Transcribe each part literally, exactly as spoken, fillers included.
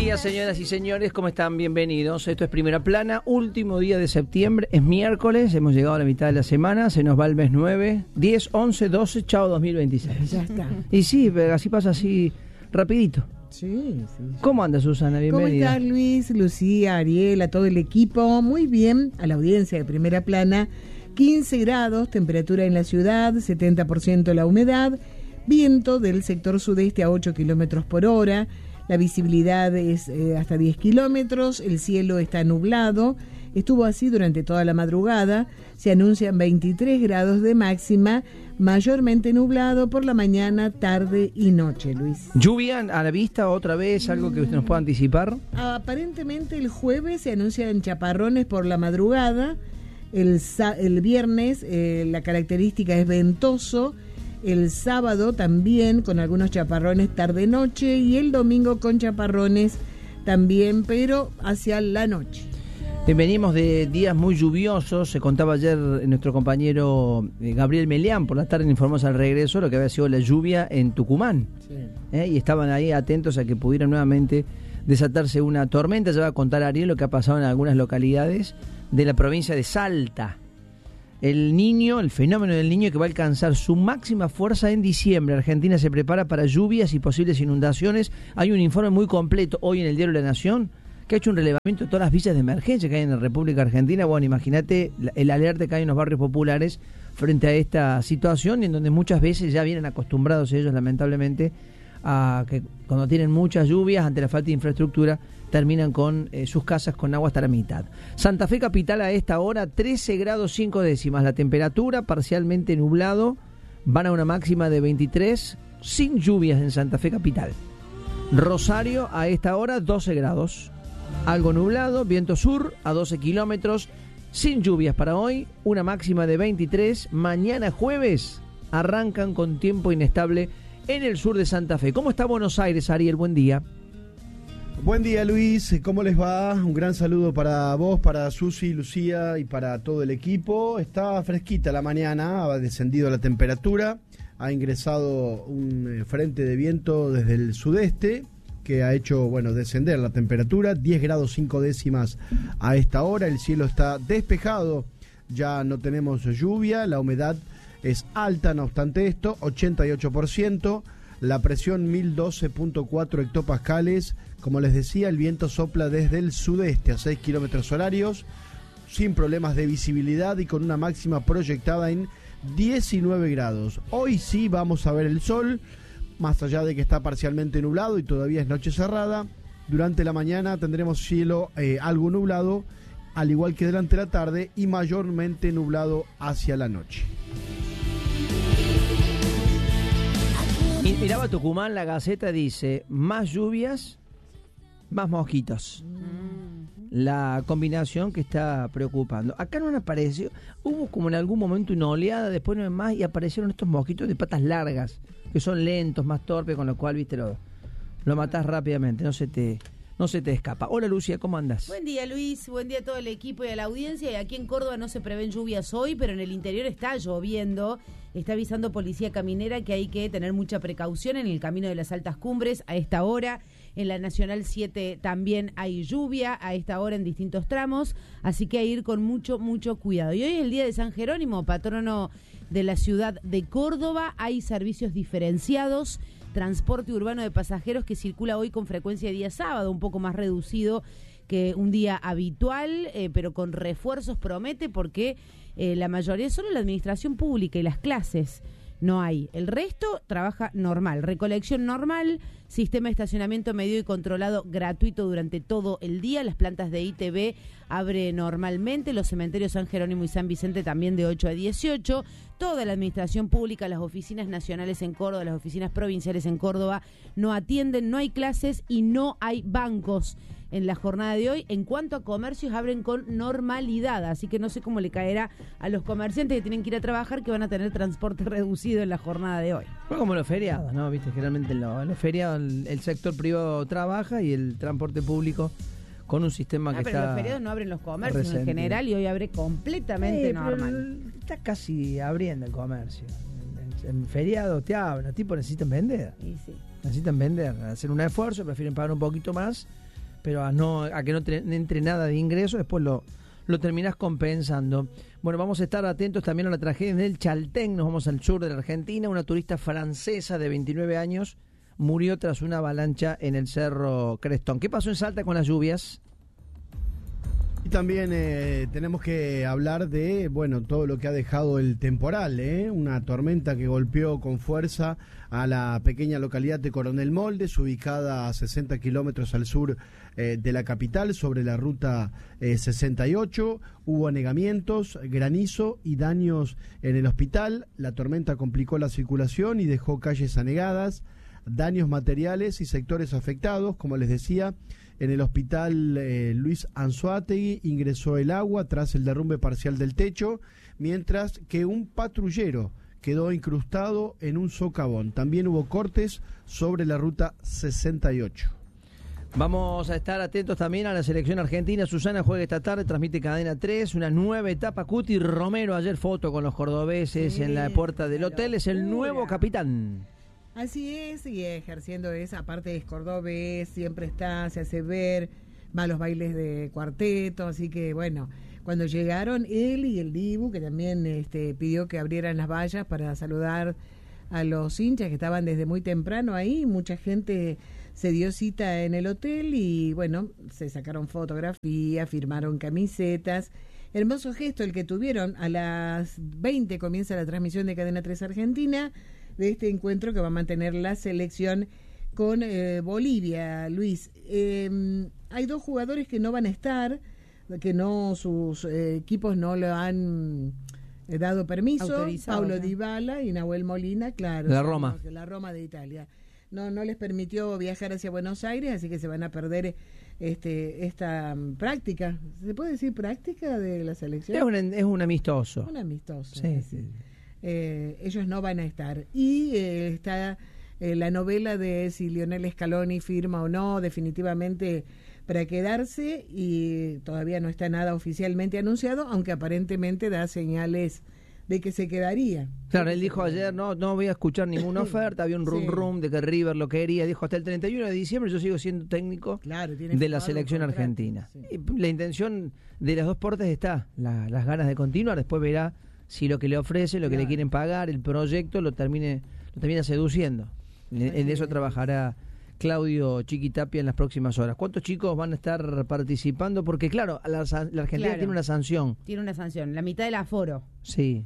días, señoras y señores, ¿cómo están? Bienvenidos. Esto es Primera Plana, último día de septiembre, es miércoles, hemos llegado a la mitad de la semana, se nos va el mes nueve, diez, once, doce, chao dos mil veintiséis. Ya está. Y sí, así pasa así rapidito. Sí, sí. ¿Cómo anda, Susana? Bienvenida. ¿Cómo estás, Luis, Lucía, Ariel, a todo el equipo? Muy bien, a la audiencia de Primera Plana. quince grados, temperatura en la ciudad, setenta por ciento la humedad, viento del sector sudeste a ocho kilómetros por hora, la visibilidad es eh, hasta diez kilómetros, el cielo está nublado, estuvo así durante toda la madrugada, se anuncian veintitrés grados de máxima, mayormente nublado por la mañana, tarde y noche, Luis. ¿Lluvia a la vista otra vez? ¿Algo que usted nos pueda anticipar? Aparentemente el jueves se anuncian chaparrones por la madrugada, el, el viernes eh, la característica es ventoso, el sábado también con algunos chaparrones tarde-noche y el domingo con chaparrones también, pero hacia la noche. Venimos de días muy lluviosos, se contaba ayer nuestro compañero Gabriel Meleán, por la tarde informamos al regreso lo que había sido la lluvia en Tucumán. Sí. ¿Eh? Y estaban ahí atentos a que pudiera nuevamente desatarse una tormenta. Ya va a contar Ariel lo que ha pasado en algunas localidades de la provincia de Salta. El niño, el fenómeno del niño que va a alcanzar su máxima fuerza en diciembre. Argentina se prepara para lluvias y posibles inundaciones. Hay un informe muy completo hoy en el diario La Nación que ha hecho un relevamiento de todas las villas de emergencia que hay en la República Argentina. Bueno, imagínate el alerta que hay en los barrios populares frente a esta situación, en donde muchas veces ya vienen acostumbrados ellos, lamentablemente, a que cuando tienen muchas lluvias, ante la falta de infraestructura, terminan con eh, sus casas con agua hasta la mitad. Santa Fe capital a esta hora, trece grados cinco décimas. La temperatura parcialmente nublado, van a una máxima de veintitrés, sin lluvias en Santa Fe capital. Rosario a esta hora, doce grados. Algo nublado, viento sur a doce kilómetros, sin lluvias para hoy, una máxima de veintitrés. Mañana jueves arrancan con tiempo inestable en el sur de Santa Fe. ¿Cómo está Buenos Aires, Ariel? Buen día. Buen día, Luis, ¿cómo les va? Un gran saludo para vos, para Susi, Lucía y para todo el equipo. Está fresquita la mañana, ha descendido la temperatura, ha ingresado un frente de viento desde el sudeste que ha hecho, bueno, descender la temperatura, diez grados cinco décimas a esta hora, el cielo está despejado, ya no tenemos lluvia, la humedad es alta, no obstante esto, ochenta y ocho por ciento, la presión mil doce punto cuatro hectopascales. Como les decía, el viento sopla desde el sudeste a seis kilómetros horarios, sin problemas de visibilidad y con una máxima proyectada en diecinueve grados. Hoy sí vamos a ver el sol, más allá de que está parcialmente nublado y todavía es noche cerrada. Durante la mañana tendremos cielo eh, algo nublado, al igual que durante la tarde, y mayormente nublado hacia la noche. Y miraba Tucumán, la Gaceta dice, más lluvias, más mosquitos. La combinación que está preocupando. Acá no apareció, hubo como en algún momento una oleada, después no es más, y aparecieron estos mosquitos de patas largas, que son lentos, más torpes, con lo cual, viste, lo, lo matás rápidamente, no se te... No se te escapa. Hola, Lucía, ¿cómo andás? Buen día, Luis. Buen día a todo el equipo y a la audiencia. Y aquí en Córdoba no se prevén lluvias hoy, pero en el interior está lloviendo. Está avisando Policía Caminera que hay que tener mucha precaución en el camino de las altas cumbres a esta hora. En la Nacional siete también hay lluvia a esta hora en distintos tramos, así que hay que ir con mucho, mucho cuidado. Y hoy es el día de San Jerónimo, patrono de la ciudad de Córdoba. Hay servicios diferenciados, transporte urbano de pasajeros que circula hoy con frecuencia de día sábado, un poco más reducido que un día habitual, eh, pero con refuerzos promete, porque eh, la mayoría, solo la administración pública y las clases no hay. El resto trabaja normal, recolección normal, sistema de estacionamiento medido y controlado gratuito durante todo el día. Las plantas de I T B abre normalmente, los cementerios San Jerónimo y San Vicente también de ocho a dieciocho. Toda la administración pública, las oficinas nacionales en Córdoba, las oficinas provinciales en Córdoba no atienden, no hay clases y no hay bancos en la jornada de hoy. En cuanto a comercios, abren con normalidad, así que no sé cómo le caerá a los comerciantes que tienen que ir a trabajar, que van a tener transporte reducido en la jornada de hoy. Fue como los feriados, ¿no? Viste, generalmente en los, los feriados el, el sector privado trabaja y el transporte público con un sistema ah, que pero está... Pero los feriados no abren los comercios resentido. En general, y hoy abre completamente sí, normal. Está casi abriendo el comercio. En, en feriado te abren, los tipos necesitan vender. Y sí. Necesitan vender, hacer un esfuerzo, prefieren pagar un poquito más pero a no a que no te, entre nada de ingreso, después lo, lo terminás compensando. Bueno, vamos a estar atentos también a la tragedia del Chaltén, nos vamos al sur de la Argentina. Una turista francesa de veintinueve años murió tras una avalancha en el Cerro Crestón. ¿Qué pasó en Salta con las lluvias? Y también eh, tenemos que hablar de, bueno, todo lo que ha dejado el temporal, ¿eh? Una tormenta que golpeó con fuerza a la pequeña localidad de Coronel Moldes, ubicada a sesenta kilómetros al sur eh, de la capital, sobre la ruta eh, sesenta y ocho. Hubo anegamientos, granizo y daños en el hospital. La tormenta complicó la circulación y dejó calles anegadas, daños materiales y sectores afectados. Como les decía, en el hospital eh, Luis Anzoátegui ingresó el agua tras el derrumbe parcial del techo, mientras que un patrullero quedó incrustado en un socavón. También hubo cortes sobre la ruta sesenta y ocho. Vamos a estar atentos también a la selección argentina. Susana juega esta tarde, transmite Cadena tres, una nueva etapa. Cuti Romero, ayer foto con los cordobeses sí, en la puerta del hotel, es el nuevo capitán. Así es, y ejerciendo esa parte de cordobés, siempre está, se hace ver, va a los bailes de cuarteto, así que bueno, cuando llegaron él y el Dibu, que también este, pidió que abrieran las vallas para saludar a los hinchas que estaban desde muy temprano ahí, mucha gente se dio cita en el hotel y bueno, se sacaron fotografías, firmaron camisetas. Hermoso gesto el que tuvieron. A las veinte comienza la transmisión de Cadena tres Argentina, de este encuentro que va a mantener la selección con eh, Bolivia. Luis, eh, hay dos jugadores que no van a estar, que no sus eh, equipos no le han eh, dado permiso, Paulo ¿no? Dybala y Nahuel Molina, claro. La Roma. La Roma de Italia. No, no les permitió viajar hacia Buenos Aires, así que se van a perder este esta um, práctica. ¿Se puede decir práctica de la selección? Es un, es un amistoso. Un amistoso. Sí, sí. Eh, ellos no van a estar. Y eh, está eh, la novela de si Lionel Scaloni firma o no, definitivamente para quedarse, y todavía no está nada oficialmente anunciado, aunque aparentemente da señales de que se quedaría. Claro, él dijo ayer, no no voy a escuchar ninguna oferta, había un rum sí. rum de que River lo quería, dijo hasta el treinta y uno de diciembre yo sigo siendo técnico claro, de la selección argentina. Sí. Y la intención de las dos partes está, la, las ganas de continuar, después verá si lo que le ofrece, lo que claro. le quieren pagar, el proyecto lo termine lo termina seduciendo. En, en eso trabajará Claudio Chiquitapia en las próximas horas. ¿Cuántos chicos van a estar participando? Porque claro, la, la Argentina claro, tiene una sanción. Tiene una sanción, la mitad del aforo. Sí.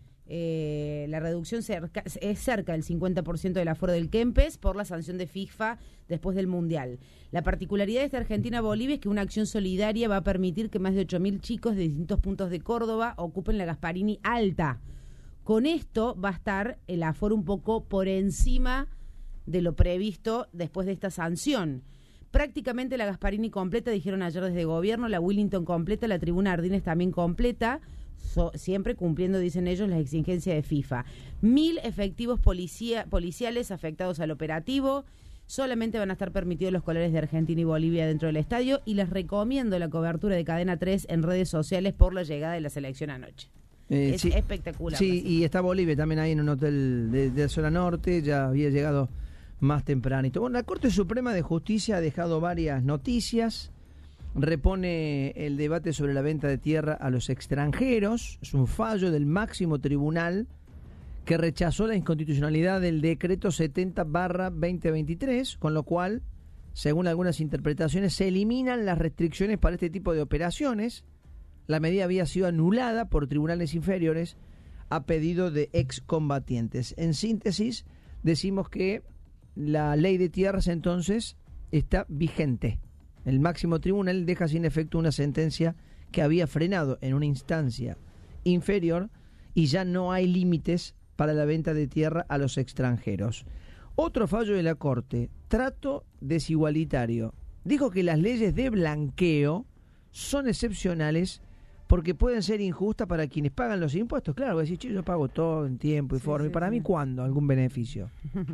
Eh, la reducción cerca, es cerca del cincuenta por ciento del aforo del Kempes por la sanción de FIFA después del Mundial. La particularidad de esta Argentina-Bolivia es que una acción solidaria va a permitir que más de ocho mil chicos de distintos puntos de Córdoba ocupen la Gasparini alta. Con esto va a estar el aforo un poco por encima de lo previsto después de esta sanción. Prácticamente la Gasparini completa, dijeron ayer desde gobierno, la Willington completa, la Tribuna Ardines también completa, so, siempre cumpliendo, dicen ellos, las exigencias de FIFA. Mil efectivos policía, policiales afectados al operativo. Solamente van a estar permitidos los colores de Argentina y Bolivia dentro del estadio, y les recomiendo la cobertura de Cadena tres en redes sociales por la llegada de la selección anoche. Eh, es sí, espectacular. Sí, y está Bolivia también ahí en un hotel de, de la zona norte, ya había llegado más tempranito. Bueno, la Corte Suprema de Justicia ha dejado varias noticias, repone el debate sobre la venta de tierra a los extranjeros, es un fallo del máximo tribunal que rechazó la inconstitucionalidad del decreto setenta barra veinte veintitrés, con lo cual, según algunas interpretaciones, se eliminan las restricciones para este tipo de operaciones. La medida había sido anulada por tribunales inferiores a pedido de excombatientes. En síntesis, decimos que la ley de tierras entonces está vigente. El máximo tribunal deja sin efecto una sentencia que había frenado en una instancia inferior y ya no hay límites para la venta de tierra a los extranjeros. Otro fallo de la Corte, trato desigualitario. Dijo que las leyes de blanqueo son excepcionales porque pueden ser injustas para quienes pagan los impuestos. Claro, voy a decir, che, yo pago todo en tiempo y sí, forma. Sí, ¿y para sí. mí cuándo? ¿Algún beneficio?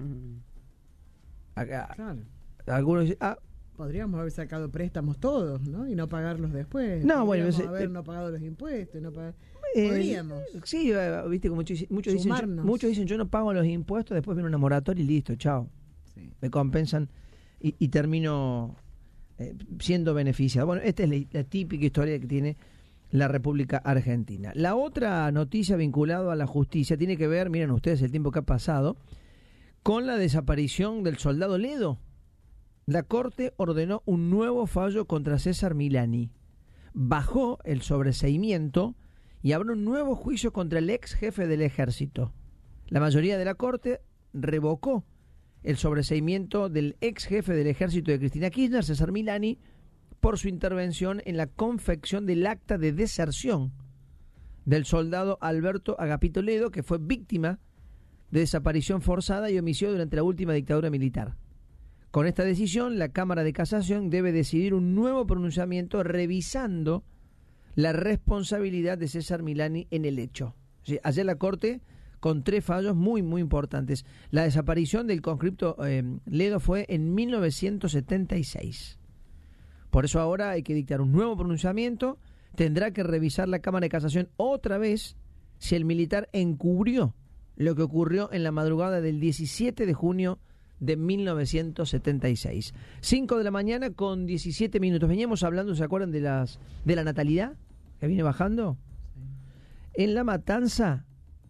Acá, claro. Algunos dicen, ah, podríamos haber sacado préstamos todos, ¿no? Y no pagarlos después. No, bueno, podríamos ese, haber eh, no pagado los impuestos, no pag... eh, podríamos. Sí, viste, como muchos, muchos dicen, yo, muchos dicen, yo no pago los impuestos, después viene una moratoria y listo, chao. Sí. Me compensan y, y termino eh, siendo beneficiados. Bueno, esta es la, la típica historia que tiene la República Argentina. La otra noticia vinculada a la justicia tiene que ver, miren ustedes el tiempo que ha pasado, con la desaparición del soldado Ledo. La Corte ordenó un nuevo fallo contra César Milani. Bajó el sobreseimiento y abrió un nuevo juicio contra el ex jefe del ejército. La mayoría de la Corte revocó el sobreseimiento del ex jefe del ejército de Cristina Kirchner, César Milani, por su intervención en la confección del acta de deserción del soldado Alberto Agapito Ledo, que fue víctima de desaparición forzada y homicidio durante la última dictadura militar. Con esta decisión, la Cámara de Casación debe decidir un nuevo pronunciamiento revisando la responsabilidad de César Milani en el hecho. Sí, ayer la Corte, con tres fallos muy, muy importantes. La desaparición del conscripto eh, Ledo fue en mil novecientos setenta y seis. Por eso ahora hay que dictar un nuevo pronunciamiento. Tendrá que revisar la Cámara de Casación otra vez si el militar encubrió lo que ocurrió en la madrugada del diecisiete de junio de mil novecientos setenta y seis. cinco de la mañana con diecisiete minutos. Veníamos hablando, ¿se acuerdan de las de la natalidad que viene bajando? Sí. En La Matanza,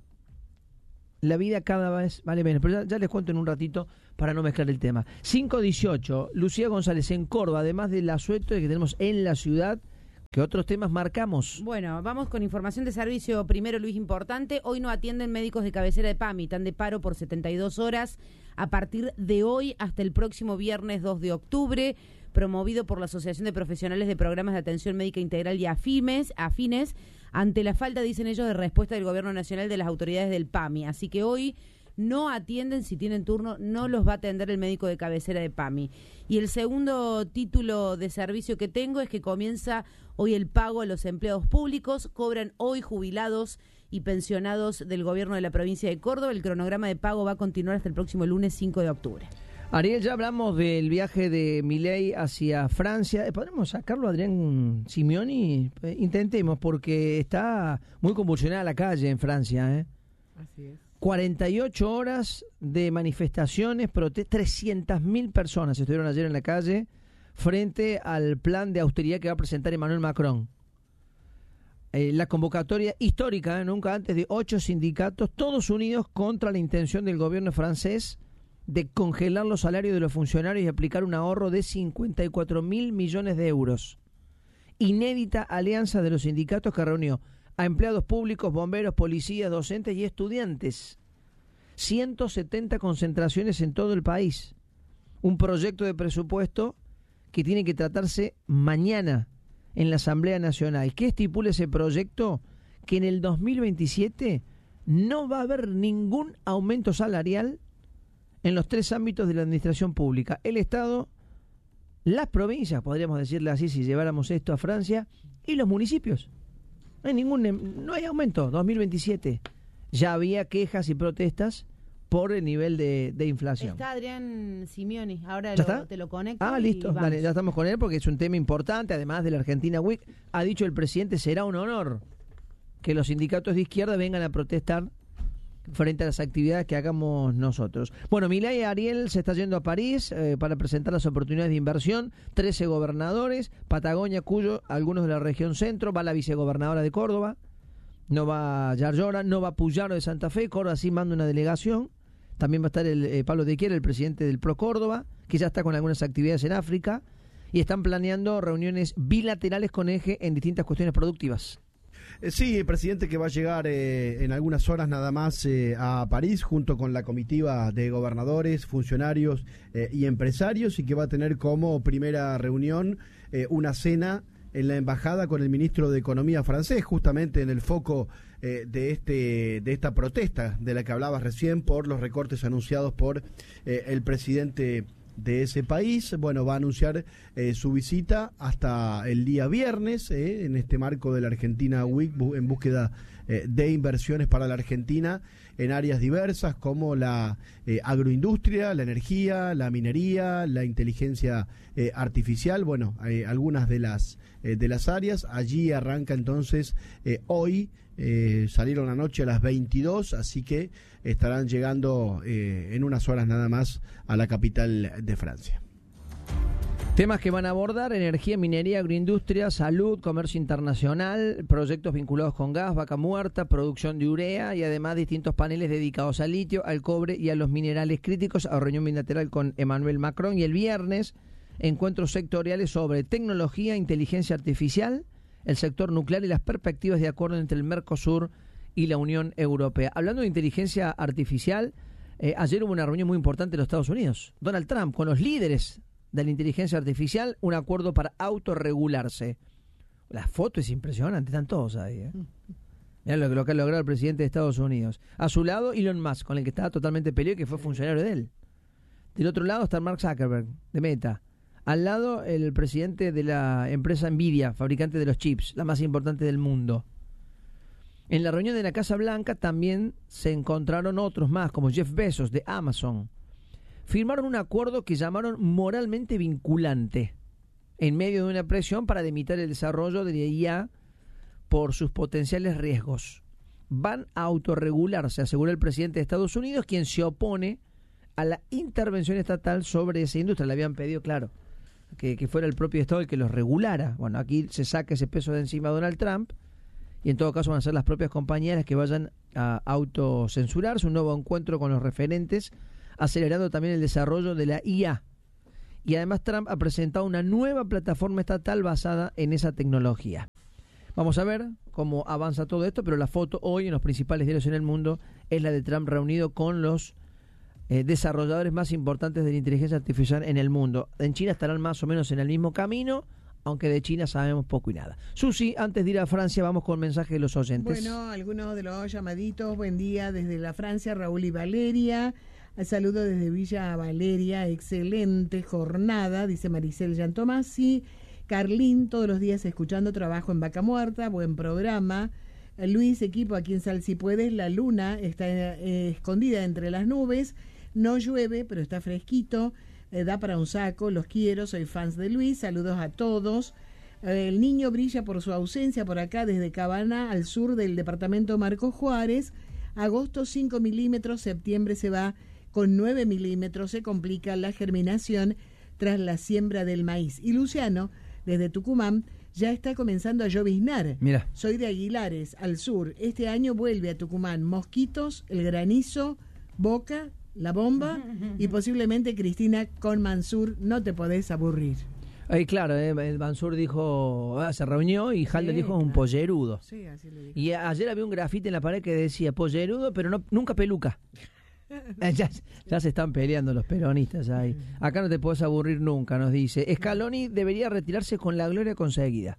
la vida cada vez vale menos. Pero ya, ya les cuento en un ratito para no mezclar el tema. cinco dieciocho, Lucía González en Córdoba, además del asueto que tenemos en la ciudad. ¿Qué otros temas marcamos? Bueno, vamos con información de servicio. Primero, Luis, importante. Hoy no atienden médicos de cabecera de PAMI. Están de paro por setenta y dos horas a partir de hoy hasta el próximo viernes dos de octubre, promovido por la Asociación de Profesionales de Programas de Atención Médica Integral y AFIMES, afines, ante la falta, dicen ellos, de respuesta del Gobierno Nacional de las autoridades del PAMI. Así que hoy no atienden, si tienen turno, no los va a atender el médico de cabecera de PAMI. Y el segundo título de servicio que tengo es que comienza hoy el pago a los empleados públicos. Cobran hoy jubilados y pensionados del gobierno de la provincia de Córdoba. El cronograma de pago va a continuar hasta el próximo lunes cinco de octubre. Ariel, ya hablamos del viaje de Milei hacia Francia. ¿Podremos sacarlo, Adrián Simeoni? Eh, intentemos, porque está muy convulsionada la calle en Francia, ¿eh? Así es. cuarenta y ocho horas de manifestaciones, protestas, trescientas mil personas estuvieron ayer en la calle frente al plan de austeridad que va a presentar Emmanuel Macron. Eh, la convocatoria histórica, ¿eh? Nunca antes, de ocho sindicatos, todos unidos contra la intención del gobierno francés de congelar los salarios de los funcionarios y aplicar un ahorro de cincuenta y cuatro mil millones de euros. Inédita alianza de los sindicatos que reunió a empleados públicos, bomberos, policías, docentes y estudiantes. ciento setenta concentraciones en todo el país. Un proyecto de presupuesto que tiene que tratarse mañana en la Asamblea Nacional. ¿Qué estipula ese proyecto? Que en el dos mil veintisiete no va a haber ningún aumento salarial en los tres ámbitos de la administración pública: el Estado, las provincias, podríamos decirle así si lleváramos esto a Francia, y los municipios. No hay ningún, no hay aumento. dos mil veintisiete ya había quejas y protestas por el nivel de, de inflación. Está Adrián Simeoni, ahora ¿Ya lo, está? te lo conecto. Ah, listo, vamos. dale, ya estamos con él porque es un tema importante, además de la Argentina Week. Ha dicho el presidente, será un honor que los sindicatos de izquierda vengan a protestar frente a las actividades que hagamos nosotros. Bueno, Milei Ariel se está yendo a París eh, para presentar las oportunidades de inversión. trece gobernadores, Patagonia, Cuyo, algunos de la región centro, va la vicegobernadora de Córdoba, no va Yarlora, no va Puyaro de Santa Fe. Córdoba sí manda una delegación. También va a estar el eh, Pablo de Quiera, el presidente del Pro Córdoba, que ya está con algunas actividades en África, y están planeando reuniones bilaterales con eje en distintas cuestiones productivas. Eh, sí, el presidente que va a llegar eh, en algunas horas nada más eh, a París junto con la comitiva de gobernadores, funcionarios eh, y empresarios, y que va a tener como primera reunión eh, una cena en la embajada con el ministro de Economía francés, justamente en el foco eh, de este de esta protesta de la que hablabas recién por los recortes anunciados por eh, el presidente de ese país. Bueno, va a anunciar eh, su visita hasta el día viernes, eh, en este marco de la Argentina Week, bu- en búsqueda eh, de inversiones para la Argentina en áreas diversas como la eh, agroindustria, la energía, la minería, la inteligencia eh, artificial, bueno, eh, algunas de las eh, de las áreas. Allí arranca entonces eh, hoy. Eh, salieron anoche a las veintidós, así que estarán llegando eh, en unas horas nada más a la capital de Francia. Temas que van a abordar: energía, minería, agroindustria, salud, comercio internacional, proyectos vinculados con gas, vaca muerta, producción de urea y además distintos paneles dedicados al litio, al cobre y a los minerales críticos. A reunión bilateral con Emmanuel Macron. Y el viernes, encuentros sectoriales sobre tecnología, inteligencia artificial, el sector nuclear y las perspectivas de acuerdo entre el Mercosur y la Unión Europea. Hablando de inteligencia artificial, eh, ayer hubo una reunión muy importante en los Estados Unidos. Donald Trump con los líderes de la inteligencia artificial, un acuerdo para autorregularse. La foto es impresionante, están todos ahí. ¿eh? Mirá lo, lo que ha logrado el presidente de Estados Unidos. A su lado, Elon Musk, con el que estaba totalmente peleado y que fue funcionario de él. Del otro lado está Mark Zuckerberg, de Meta. Al lado, el presidente de la empresa Nvidia, fabricante de los chips, la más importante del mundo. En la reunión de la Casa Blanca también se encontraron otros más, como Jeff Bezos, de Amazon. Firmaron un acuerdo que llamaron moralmente vinculante, en medio de una presión para limitar el desarrollo de la I A por sus potenciales riesgos. Van a autorregularse, aseguró el presidente de Estados Unidos, quien se opone a la intervención estatal sobre esa industria. Le habían pedido, claro, que, que fuera el propio Estado el que los regulara. Bueno, aquí se saca ese peso de encima a Donald Trump, y en todo caso van a ser las propias compañías las que vayan a autocensurarse. Un nuevo encuentro con los referentes, acelerando también el desarrollo de la I A. Y además Trump ha presentado una nueva plataforma estatal basada en esa tecnología. Vamos a ver cómo avanza todo esto, pero la foto hoy en los principales diarios en el mundo es la de Trump reunido con los eh, desarrolladores más importantes de la inteligencia artificial en el mundo. En China estarán más o menos en el mismo camino, aunque de China sabemos poco y nada. Susi, antes de ir a Francia, vamos con mensajes de los oyentes. Bueno, algunos de los llamaditos. Buen día desde la Francia, Raúl y Valeria. Saludo desde Villa Valeria, excelente jornada, dice Maricel Yantomasi. Carlín, todos los días escuchando, trabajo en Vaca Muerta, buen programa. Luis, equipo, aquí en Sal Si Puedes, la luna está eh, escondida entre las nubes, no llueve, pero está fresquito, eh, da para un saco, los quiero, soy fans de Luis, saludos a todos. Eh, el niño brilla por su ausencia por acá, desde Cabana, al sur del departamento Marcos Juárez. Agosto cinco milímetros, septiembre se va con nueve milímetros, se complica la germinación tras la siembra del maíz. Y Luciano, desde Tucumán, ya está comenzando a lloviznar. Mira. Soy de Aguilares, al sur. Este año vuelve a Tucumán mosquitos, el granizo, Boca, la bomba y posiblemente Cristina con Mansur. No te podés aburrir. Ahí claro, eh, Mansur dijo, ah, se reunió y Halder sí, dijo un claro. pollerudo. Sí, así le dijo. Y ayer había un grafite en la pared que decía pollerudo, pero no nunca peluca. Ya, ya se están peleando los peronistas ahí. Acá no te puedes aburrir nunca, nos dice. Scaloni debería retirarse con la gloria conseguida.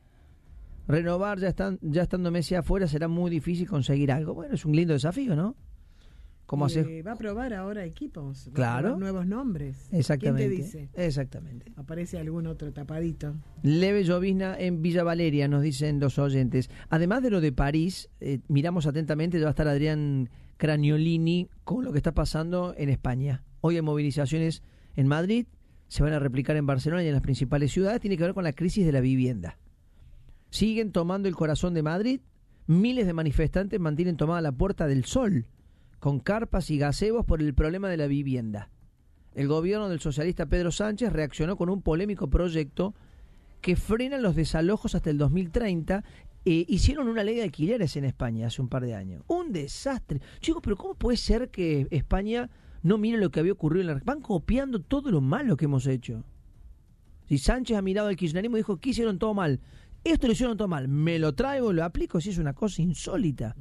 Renovar, ya están ya estando Messi afuera, será muy difícil conseguir algo. Bueno, es un lindo desafío, ¿no? ¿Cómo hacer? Eh, va a probar ahora equipos. Claro. Nuevos nombres. Exactamente. ¿Quién te dice? Exactamente. Aparece algún otro tapadito. Leve llovizna en Villa Valeria, nos dicen los oyentes. Además de lo de París, eh, miramos atentamente, ya va a estar Adrián Craniolini con lo que está pasando en España. Hoy hay movilizaciones en Madrid, se van a replicar en Barcelona y en las principales ciudades. Tiene que ver con la crisis de la vivienda. Siguen tomando el corazón de Madrid. Miles de manifestantes mantienen tomada la Puerta del Sol con carpas y gazebos por el problema de la vivienda. El gobierno del socialista Pedro Sánchez reaccionó con un polémico proyecto que frena los desalojos hasta el dos mil treinta. Eh, hicieron una ley de alquileres en España hace un par de años. Un desastre. Chicos, pero ¿cómo puede ser que España no mire lo que había ocurrido en la... Van copiando todo lo malo que hemos hecho. Si Sánchez ha mirado al kirchnerismo y dijo que hicieron todo mal, esto lo hicieron todo mal, me lo traigo, lo aplico, si es una cosa insólita.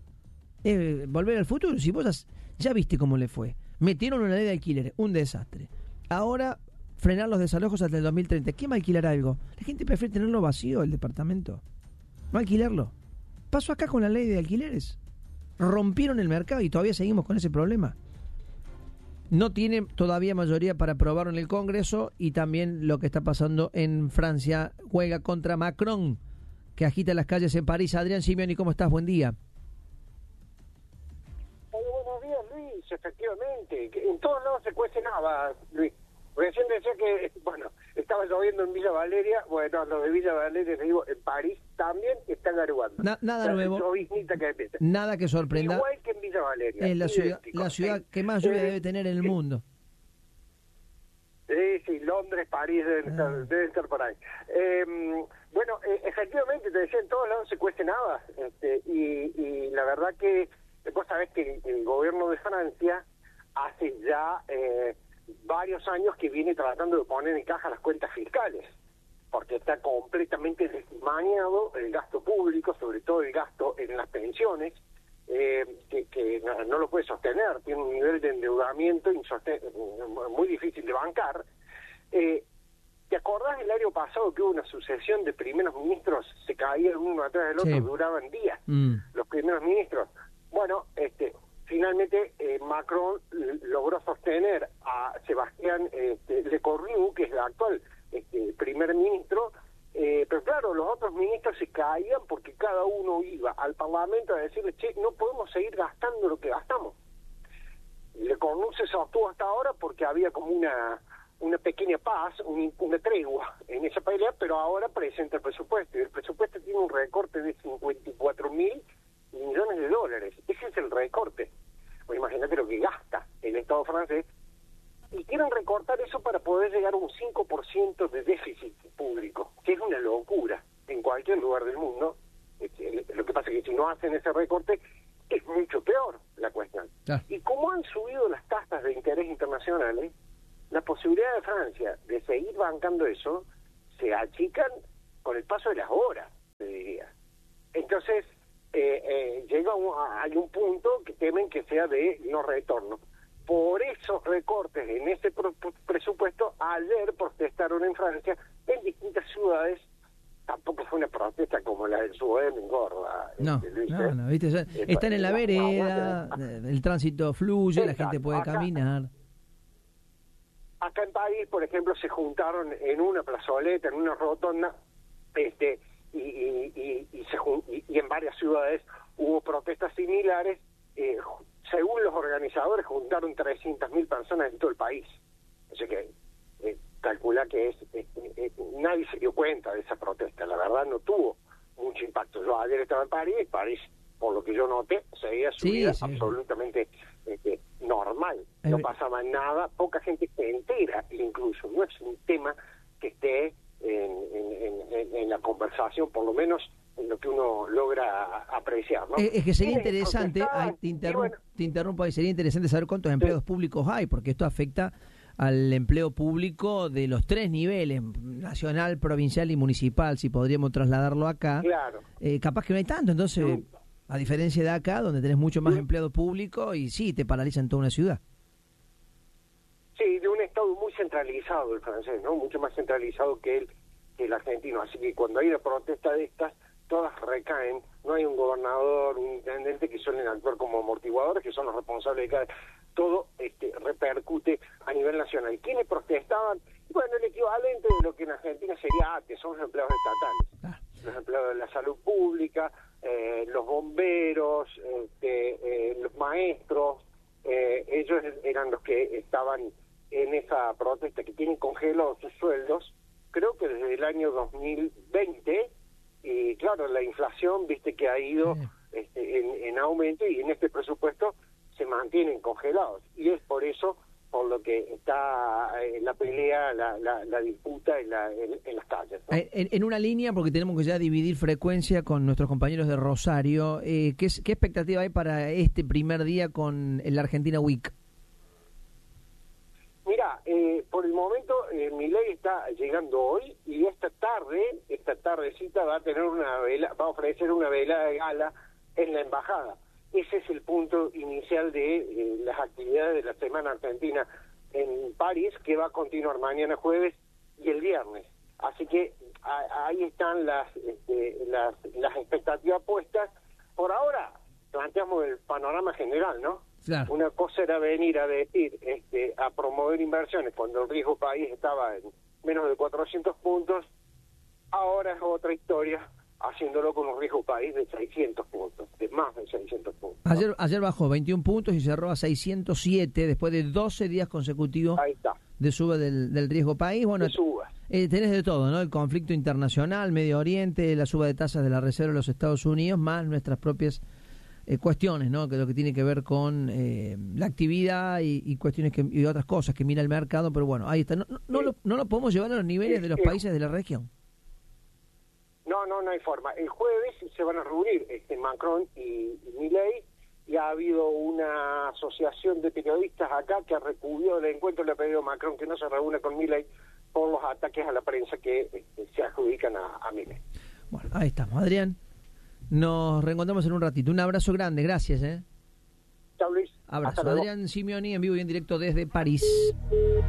Eh, volver al futuro, si vos has, ya viste cómo le fue. Metieron una ley de alquileres, un desastre. Ahora frenar los desalojos hasta el dos mil treinta. ¿Quién va a alquilar algo? La gente prefiere tenerlo vacío, el departamento. No alquilarlo. Pasó acá con la ley de alquileres. Rompieron el mercado y todavía seguimos con ese problema. No tiene todavía mayoría para aprobarlo en el Congreso, y también lo que está pasando en Francia, huelga contra Macron, que agita las calles en París. Adrián Simeoni, ¿cómo estás? Buen día. Muy buenos días, Luis. Efectivamente, en todos lados se cuece nada, Luis. Recién decía que, bueno, estaba lloviendo en Villa Valeria. Bueno, los de Villa Valeria, les digo, en París también están garuando. Na, nada nuevo. Que nada que sorprenda. Igual que en Villa Valeria. Es la ciudad, la ciudad que más lluvia eh, debe tener en el mundo. Sí, sí, Londres, París, deben, ah. estar, deben estar por ahí. Eh, bueno, eh, efectivamente, te decía, en todos lados se cuecen habas, este, y, y la verdad que vos sabés que el, el gobierno de Francia hace ya eh, varios años que viene tratando de poner en caja las cuentas fiscales, porque está completamente desmañado el gasto público, sobre todo el gasto en las pensiones, eh, que, que no, no lo puede sostener, tiene un nivel de endeudamiento insosten- muy difícil de bancar. Eh, ¿Te acordás del año pasado que hubo una sucesión de primeros ministros, se caían uno atrás del otro, sí. duraban días, mm. los primeros ministros? Bueno, este finalmente eh, Macron logró sostener a Sebastián este, Lecornu, que es el actual este, primer ministro, eh, pero claro, los otros ministros se caían porque cada uno iba al Parlamento a decirle, che, no podemos seguir gastando lo que gastamos. Lecornu se sostuvo hasta ahora porque había como una una pequeña paz, un, una tregua en esa pelea, pero ahora presenta el presupuesto, y el presupuesto tiene un recorte de cincuenta y cuatro mil millones de dólares. Ese es el recorte. Pues imagínate lo que gasta el Estado francés, y quieren recortar eso para poder llegar a un cinco por ciento de déficit público, que es una locura en cualquier lugar del mundo. Lo que pasa es que si no hacen ese recorte, es mucho peor la cuestión. Ah. Y como han subido las tasas de interés internacionales, la posibilidad de Francia de seguir bancando eso se achican con el paso de las horas, te diría. Entonces, eh, eh, llega un, hay un punto que temen que sea de no retorno. Por esos recortes en ese pro- presupuesto, ayer protestaron en Francia en distintas ciudades. Tampoco fue una protesta como la del Sudén en Gorda. No, este, Luis, no, no, ¿viste? Eh, Están en la vereda, el tránsito fluye, Exacto. la gente puede Acá, caminar. Acá en París, por ejemplo, se juntaron en una plazoleta, en una rotonda, este y, y, y, y, se, y, y en varias ciudades hubo protestas similares. Eh, según los organizadores, juntaron trescientas mil personas en todo el país. O sea que eh, calcula que es eh, eh, nadie se dio cuenta de esa protesta. La verdad no tuvo mucho impacto. Yo ayer estaba en París, y París, por lo que yo noté, seguía su Sí, vida sí. absolutamente este, normal. No Eh, pasaba nada, poca gente se entera incluso. No es un tema que esté en, en, en, en la conversación, por lo menos en lo que uno logra apreciar, ¿no? Eh, es que sería Quienes interesante, protestaban, ay, te, y interrum- bueno, te interrumpo ahí, sería interesante saber cuántos empleos públicos hay, porque esto afecta al empleo público de los tres niveles, nacional, provincial y municipal, si podríamos trasladarlo acá. claro. Eh, capaz que no hay tanto, entonces, Sí. a diferencia de acá, donde tenés mucho más Sí. empleado público y sí, te paralizan toda una ciudad. Sí, de un Estado muy centralizado el francés, ¿no? Mucho más centralizado que el, que el argentino. Así que cuando hay una protesta de estas, todas recaen. No hay un gobernador, un intendente que suelen actuar como amortiguadores, que son los responsables de cada... Todo este, repercute a nivel nacional. ¿Quiénes protestaban? Bueno, el equivalente de lo que en Argentina sería A T E, son los empleados estatales. Ah. Los empleados de la salud pública, eh, los bomberos, este, eh, los maestros, eh, ellos eran los que estaban en esa protesta, que tienen congelados sus sueldos, creo que desde el año dos mil veinte, y claro, la inflación, viste que ha ido este, en, en aumento, y en este presupuesto se mantienen congelados, y es por eso por lo que está en la pelea, la, la, la disputa en, la, en, en las calles, ¿no? En, en una línea, porque tenemos que ya dividir frecuencia con nuestros compañeros de Rosario, eh, ¿qué, ¿qué expectativa hay para este primer día con el Argentina Week? Mira, eh, por el momento eh, Milei está llegando hoy, y esta tarde, esta tardecita va a tener una vela, va a ofrecer una velada de gala en la embajada. Ese es el punto inicial de eh, las actividades de la Semana Argentina en París, que va a continuar mañana jueves y el viernes. Así que a, ahí están las, este, las las expectativas puestas. Por ahora planteamos el panorama general, ¿no? Claro. Una cosa era venir a decir, este, a promover inversiones cuando el riesgo país estaba en menos de cuatrocientos puntos. Ahora es otra historia, haciéndolo con un riesgo país de seiscientos puntos, de más de seiscientos puntos. Ayer, ayer bajó veintiún puntos y cerró a seiscientos siete después de doce días consecutivos Ahí está. de suba del, del riesgo país. Bueno, De suba. eh, tenés de todo, ¿no? El conflicto internacional, Medio Oriente, la suba de tasas de la Reserva de los Estados Unidos, más nuestras propias eh, cuestiones, ¿no? Que lo que tiene que ver con eh, la actividad y, y cuestiones que y otras cosas que mira el mercado, pero bueno, ahí está. No, no, no, lo, no lo podemos llevar a los niveles de los países de la región. No, no, no hay forma. El jueves se van a reunir este Macron y, y Milei, y ha habido una asociación de periodistas acá que ha repudiado el encuentro, le ha pedido a Macron que no se reúna con Milei por los ataques a la prensa que este, se adjudican a, a Milei. Bueno, ahí estamos, Adrián. Nos reencontramos en un ratito. Un abrazo grande, gracias. ¿eh? Chao, Luis. Abrazo. Adrián Simeoni en vivo y en directo desde París.